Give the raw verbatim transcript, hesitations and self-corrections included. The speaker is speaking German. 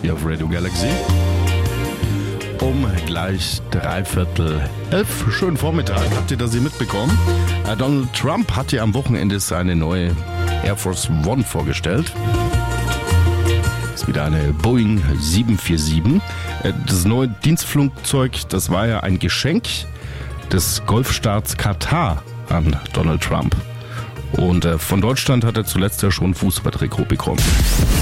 hier auf Radio Galaxy. Um gleich dreiviertel elf. Schönen Vormittag. Habt ihr das hier mitbekommen? Äh, Donald Trump hat ja am Wochenende seine neue Air Force One vorgestellt. Das ist wieder eine Boeing sieben vier sieben. Äh, das neue Dienstflugzeug, das war ja ein Geschenk des Golfstaats Katar an Donald Trump. Und äh, von Deutschland hat er zuletzt ja schon ein Fußballtrikot bekommen.